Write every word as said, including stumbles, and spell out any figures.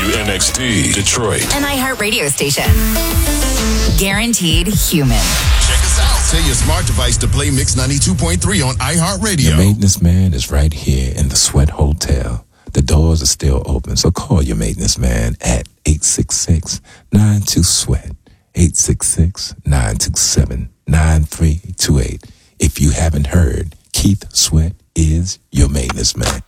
W N X T, Detroit. An iHeart radio station. Guaranteed human. Check us out. Tell your smart device to play Mix ninety-two point three on iHeartRadio. Your maintenance man is right here in the Sweat Hotel. The doors are still open, so call your maintenance man at eight six six, nine two, SWEAT, eight six six, nine two seven, nine three two eight. If you haven't heard, Keith Sweat is your maintenance man.